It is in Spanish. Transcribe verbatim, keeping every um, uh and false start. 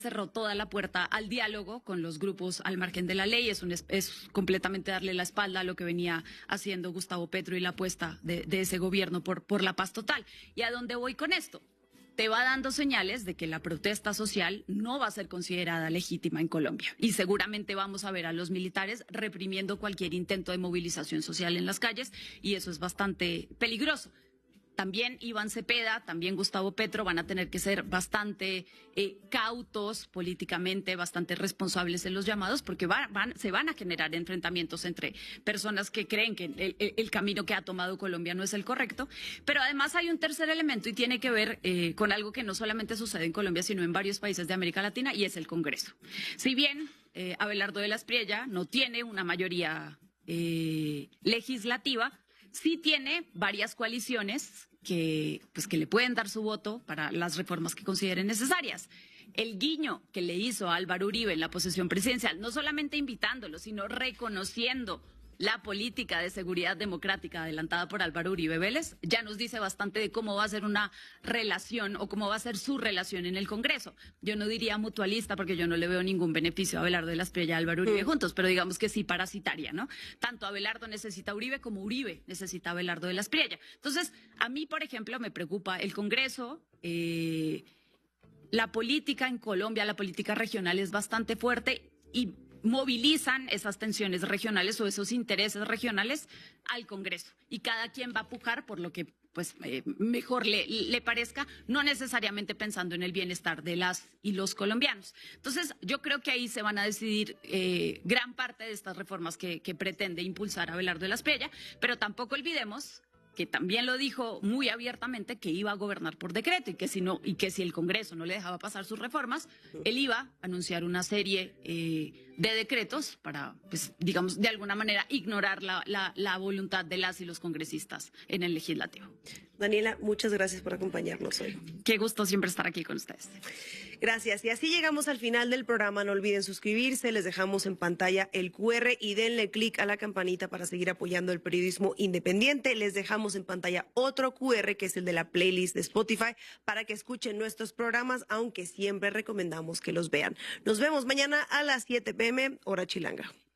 cerró toda la puerta al diálogo con los grupos al margen de la ley. Es, un, es completamente darle la espalda a lo que venía haciendo Gustavo Petro y la apuesta de, de ese gobierno por, por la paz total. ¿Y a dónde voy con esto? Te va dando señales de que la protesta social no va a ser considerada legítima en Colombia. Y seguramente vamos a ver a los militares reprimiendo cualquier intento de movilización social en las calles, y eso es bastante peligroso. También Iván Cepeda, también Gustavo Petro van a tener que ser bastante eh, cautos políticamente, bastante responsables en los llamados, porque van, van, se van a generar enfrentamientos entre personas que creen que el, el, el camino que ha tomado Colombia no es el correcto. Pero además hay un tercer elemento y tiene que ver eh, con algo que no solamente sucede en Colombia, sino en varios países de América Latina, y es el Congreso. Si bien eh, Abelardo de la Espriella no tiene una mayoría eh, legislativa, sí tiene varias coaliciones que, pues, que le pueden dar su voto para las reformas que consideren necesarias. El guiño que le hizo a Álvaro Uribe en la posesión presidencial, no solamente invitándolo, sino reconociendo la política de seguridad democrática adelantada por Álvaro Uribe Vélez, ya nos dice bastante de cómo va a ser una relación o cómo va a ser su relación en el Congreso. Yo no diría mutualista, porque yo no le veo ningún beneficio a Abelardo de la Espriella y a Álvaro Uribe mm. juntos, pero digamos que sí parasitaria, ¿no? Tanto Abelardo necesita a Uribe como Uribe necesita a Abelardo de la Espriella. Entonces, a mí, por ejemplo, me preocupa el Congreso. Eh, la política en Colombia, la política regional es bastante fuerte y movilizan esas tensiones regionales o esos intereses regionales al Congreso, y cada quien va a pujar por lo que pues eh, mejor le, le parezca, no necesariamente pensando en el bienestar de las y los colombianos. Entonces, yo creo que ahí se van a decidir eh, gran parte de estas reformas que, que pretende impulsar Abelardo de la Espriella, pero tampoco olvidemos que también lo dijo muy abiertamente que iba a gobernar por decreto, y que si no, y que si el Congreso no le dejaba pasar sus reformas, él iba a anunciar una serie eh, de decretos para, pues, digamos, de alguna manera ignorar la, la, la voluntad de las y los congresistas en el legislativo. Daniela, muchas gracias por acompañarnos hoy. Qué gusto siempre estar aquí con ustedes. Gracias. Y así llegamos al final del programa. No olviden suscribirse. Les dejamos en pantalla el cu erre y denle clic a la campanita para seguir apoyando el periodismo independiente. Les dejamos en pantalla otro cu erre, que es el de la playlist de Spotify, para que escuchen nuestros programas, aunque siempre recomendamos que los vean. Nos vemos mañana a las siete pe eme, hora chilanga.